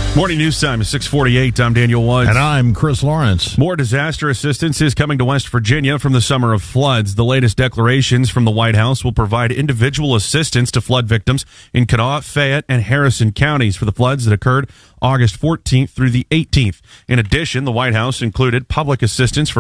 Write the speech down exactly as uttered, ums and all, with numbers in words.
Morning news time is six forty-eight. I'm Daniel Woods. And I'm Chris Lawrence. More disaster assistance is coming to West Virginia from the summer of floods. The latest declarations from the White House will provide individual assistance to flood victims in Kanawha, Fayette, and Harrison counties for the floods that occurred August fourteenth through the eighteenth. In addition, the White House included public assistance for